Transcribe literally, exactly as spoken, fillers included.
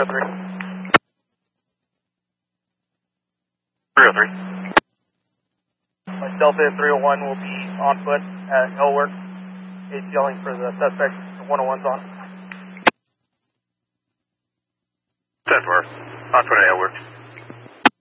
three. three oh three. My Delta three oh one will be on foot at Elwork. ATLing for the suspect. one oh one's on. ten four. On foot at Elwork.